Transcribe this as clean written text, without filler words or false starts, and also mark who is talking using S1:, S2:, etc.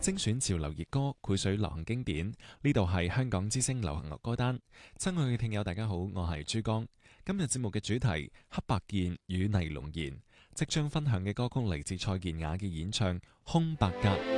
S1: 精選潮流熱歌，繪水流行經典。呢度係香港之聲流行樂歌單。親愛嘅聽友，大家好，我係珠江。今日節目嘅主題黑白鍵與尼龍弦，即將分享嘅歌曲嚟自蔡健雅嘅演唱《空白格》。